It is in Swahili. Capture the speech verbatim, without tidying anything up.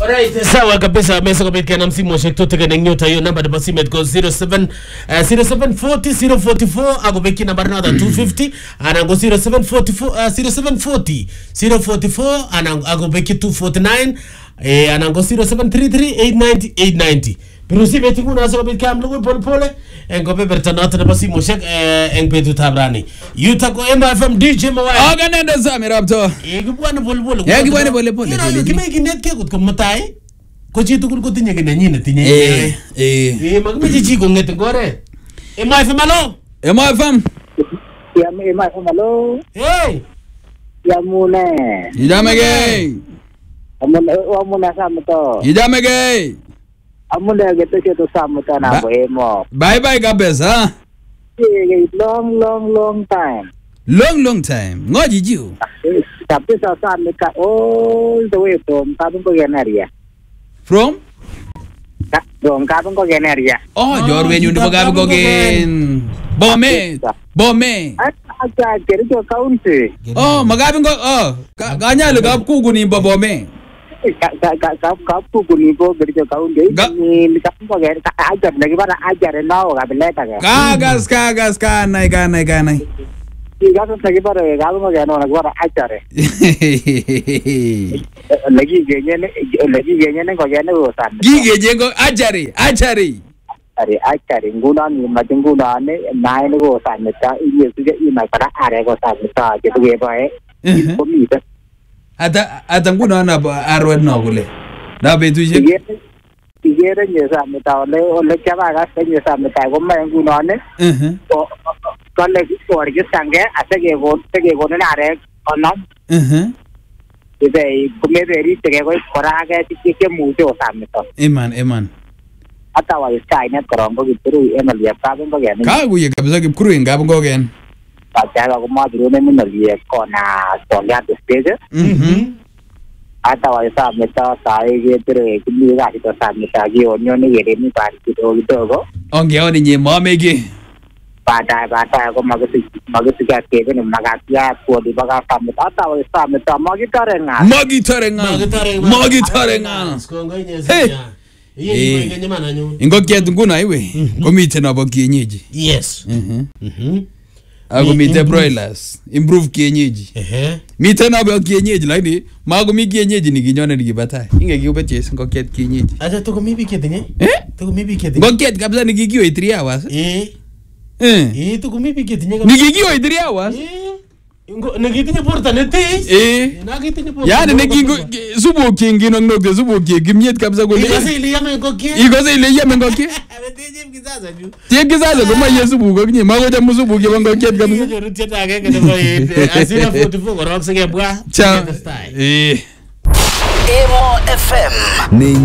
Alright, sawa kabisa. Mesa kwa bidika na msimu wa shektote kene nyota hiyo namba daba simet go zero seven zero seven four zero zero four four. Ako beki namba nada two fifty. Anango zero seven four four zero seven four zero zero four four. Anango ako beki two forty-nine. Eh, anango zero seven three three eight nine zero eight nine zero. Pirusi beti kuna asa kwa bidika amluwe pole pole. Engo pe bertanata daba simu shek engpetu tabrani. Yuta ko M F M D J Mawai. Aga nenda zami rapto. Egi buwana pole pole. Egi buwana pole pole. Kime kinet ke kut kamatai. Ko chi tukul ko tinye kene nyine tinye. Eh eh. Eh magme chi ko ngete gore. M F M alo. M F M. Ya M F M alo. Hey. Ya mune. Ijamege. Amune amune samuto. Ijamege. Amune geto cheto samuto na boemo. Bye bye kabisa. Long long long time. Long long time. Ngoji jiu. Tapi sa samika all the way from Kabungo area. From? From Kabungo area. Oh, jor when you Kabungo gen. Bome. Bome. Acha Jericho County. Oh, magabingo. Oh, kanya lu kap kugu ni Bome. Kap kap kap kap kugu ni bo Jericho County. Ni Kabungo gen ajar lagi pada ajar nao kabeleta ka. Kagas kagas kanai kanai kanai. Gato lagi pada Kabungo gen nao lagi pada ajar. Lagi genye lagi genye ne ko genye ko san. Gige jengo ajari ajari. Ari ajari nguna ni majunguna ne nai ne ko san ta ini sudah ini pada are ko san ta gitu ge bae. Ko mi ta. Ata ata nguna na arwet no kule. Da betu je. Igere nye sa ta ole ole chaba ga se nye sa ta ko ma nguna ne. Mhm. Ko ko le ko ri sange asage go tege go ne are kono. Mhm. Ide kumeberi tege ko koraga ti ke mujo sa ta. Eman eman. Ata wa sai net korongo gitru emalia ka ben bagen. Ka guye kabisa kipkuru ngabungo gen. Pachaga ko ma duro ne minalie kona solia de stage. Mhm. Ata wa sa meta sai gitru kimi ga ito sa meta gi onyo ne yere ni par ki do gito go. Onge oni nye mamege. Pada pada ko magasi magasi ka ke ne magatia ko di baga sa meta ata wa sa meta magi tarenga. Magi tarenga. Magi tarenga. Skongo nyezanya. Yeye ngene mana nyu. Ingokiet nguna iwe. Komite na bo kienyeji. Yes. Mhm. Mhm. Ago mite broilers. Improve kienyeji. Ehe. Mite na bo kienyeji lakini mago mi kienyeji ni kinyone ni kibatai. Inge kiubetie ngokiet kienyeji. Acha tuko mibi ketinye? Eh? Tuko mibi ketinye. Ngokiet kabisa ni kikiwa three hours. Eh. Eh. Eh tuko mibi ketinye. Ni kikiwa three hours. Eh. Ngo nekitinye porta nete. Eh. Nakitinye porta. Yani nekingo subu kingi no nokte subu kingi kimyet kabisa kule. Ikose ile yame ngokie. Ikose ile yame ngokie. Abeteje mkizaza ju. Tie kizaza koma yesubu ngokie mago ja musubu ke ngokie kabisa. Yo rutia tage kene boy. Asina forty-four korok sege bwa. Cha. Eh. Emo F M.